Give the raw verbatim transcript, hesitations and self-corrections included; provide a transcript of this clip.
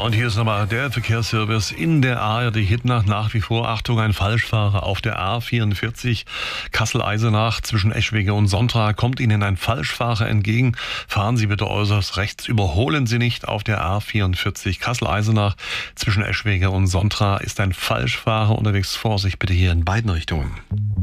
Und hier ist nochmal der Verkehrsservice in der A R D Hitnacht. Nach wie vor, Achtung, ein Falschfahrer auf der A vierundvierzig Kassel-Eisenach zwischen Eschwege und Sontra. Kommt Ihnen ein Falschfahrer entgegen, fahren Sie bitte äußerst rechts. Überholen Sie nicht auf der A vierundvierzig Kassel-Eisenach zwischen Eschwege und Sontra. Ist ein Falschfahrer unterwegs. Vorsicht bitte hier in beiden Richtungen.